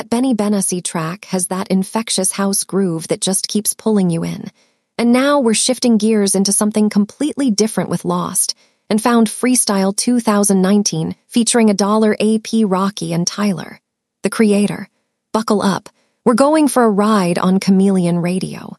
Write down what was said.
That Benny Benassi track has that infectious house groove that just keeps pulling you in. And now we're shifting gears into something completely different with Lost, and found Freestyle 2019 featuring $1 AP Rocky and Tyler, the creator. Buckle up. We're going for a ride on Chameleon Radio.